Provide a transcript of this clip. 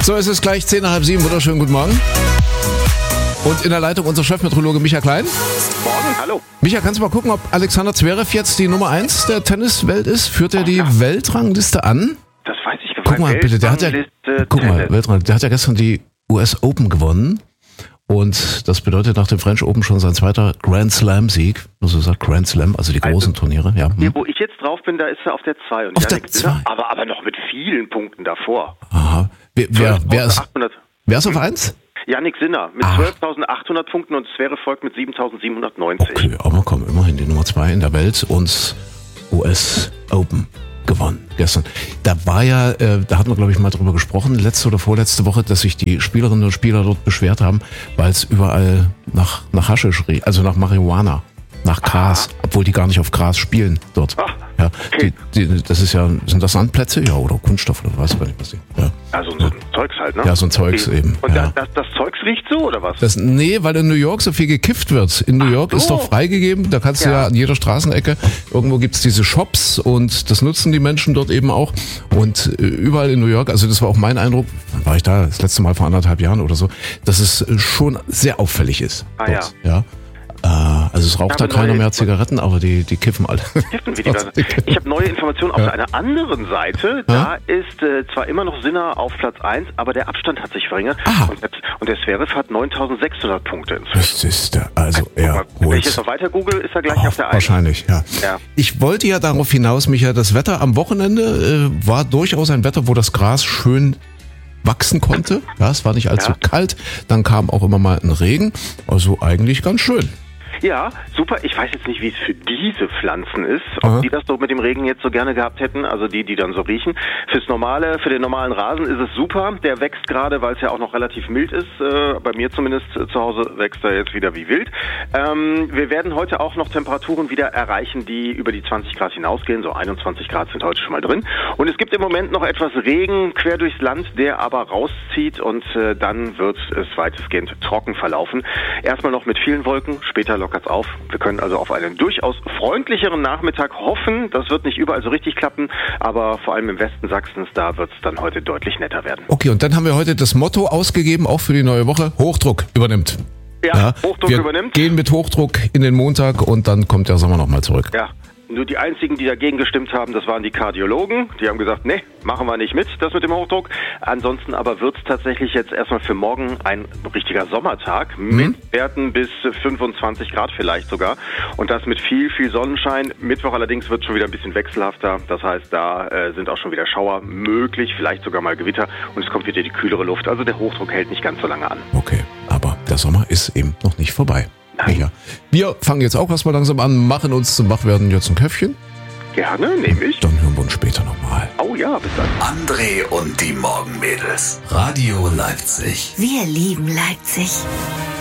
So, es ist gleich 6:10. Wunderschönen guten Morgen. Und in der Leitung unser Chefmeteorologe Micha Klein. Morgen, hallo. Micha, kannst du mal gucken, ob Alexander Zverev jetzt die Nummer 1 der Tenniswelt ist? Führt er die Weltrangliste an? Das weiß ich gar nicht. Guck mal bitte, der hat ja gestern die US Open gewonnen. Und das bedeutet nach dem French Open schon sein zweiter Grand Slam-Sieg. Also sagt Grand Slam, also die großen Turniere. Ja. Hier, wo ich jetzt drauf bin, da ist er auf der 2. Auf der 2? Aber noch mit vielen Punkten davor. Aha. Wer ist auf 1? Yannick Sinner mit 12.800 Punkten und Zverev folgt mit 7.790. Okay, aber komm, immerhin die Nummer 2 in der Welt und US Open gewonnen gestern. Da war ja, da hatten wir glaube ich mal drüber gesprochen, letzte oder vorletzte Woche, dass sich die Spielerinnen und Spieler dort beschwert haben, weil es überall nach Haschisch riecht, also nach Marihuana, nach Gras, obwohl die gar nicht auf Gras spielen dort. Ja, okay. Das ist ja, sind das Sandplätze? Ja, oder Kunststoff oder weiß ich gar nicht, was die. Ja. Also so ein Zeugs halt, ne? Ja, so ein Zeugs eben. Und ja. das Zeugs riecht so, oder was? Nee, weil in New York so viel gekifft wird. In New York ist doch freigegeben, da kannst du ja an jeder Straßenecke, irgendwo gibt's diese Shops und das nutzen die Menschen dort eben auch. Und überall in New York, also das war auch mein Eindruck, wann war ich da, das letzte Mal vor 1,5 Jahren oder so, dass es schon sehr auffällig ist. Dort, ja. Also es raucht da keiner mehr Zigaretten, aber die kiffen alle. Ich habe neue Informationen auf einer anderen Seite. Da ist zwar immer noch Sinner auf Platz 1, aber der Abstand hat sich verringert. Und der Zverev hat 9.600 Punkte inzwischen. Das ist also er wenn ich jetzt noch weiter google, ist er gleich auf der 1. Wahrscheinlich, ja. Ich wollte ja darauf hinaus, Micha, das Wetter am Wochenende war durchaus ein Wetter, wo das Gras schön wachsen konnte. Ja, es war nicht allzu kalt. Dann kam auch immer mal ein Regen. Also eigentlich ganz schön. Ja, super. Ich weiß jetzt nicht, wie es für diese Pflanzen ist, ob die das so mit dem Regen jetzt so gerne gehabt hätten, also die dann so riechen. Für den normalen Rasen ist es super. Der wächst gerade, weil es ja auch noch relativ mild ist. Bei mir zumindest zu Hause wächst er jetzt wieder wie wild. Wir werden heute auch noch Temperaturen wieder erreichen, die über die 20 Grad hinausgehen. So 21 Grad sind heute schon mal drin. Und es gibt im Moment noch etwas Regen quer durchs Land, der aber rauszieht und dann wird es weitestgehend trocken verlaufen. Erstmal noch mit vielen Wolken, später lockert's auf. Wir können also auf einen durchaus freundlicheren Nachmittag hoffen. Das wird nicht überall so richtig klappen, aber vor allem im Westen Sachsens, da wird es dann heute deutlich netter werden. Okay, und dann haben wir heute das Motto ausgegeben, auch für die neue Woche, Hochdruck übernimmt. Ja, Hochdruck übernimmt. Gehen mit Hochdruck in den Montag und dann kommt der Sommer nochmal zurück. Ja. Nur die einzigen, die dagegen gestimmt haben, das waren die Kardiologen. Die haben gesagt, nee, machen wir nicht mit, das mit dem Hochdruck. Ansonsten aber wird es tatsächlich jetzt erstmal für morgen ein richtiger Sommertag mit Werten bis 25 Grad vielleicht sogar. Und das mit viel, viel Sonnenschein. Mittwoch allerdings wird es schon wieder ein bisschen wechselhafter. Das heißt, da sind auch schon wieder Schauer möglich, vielleicht sogar mal Gewitter. Und es kommt wieder die kühlere Luft. Also der Hochdruck hält nicht ganz so lange an. Okay, aber der Sommer ist eben noch nicht vorbei. Ja. Wir fangen jetzt auch erstmal langsam an, machen uns zum Wachwerden jetzt ein Köpfchen. Gerne, nehme ich. Dann hören wir uns später nochmal. Oh ja, bis dann. André und die Morgenmädels. Radio Leipzig. Wir lieben Leipzig.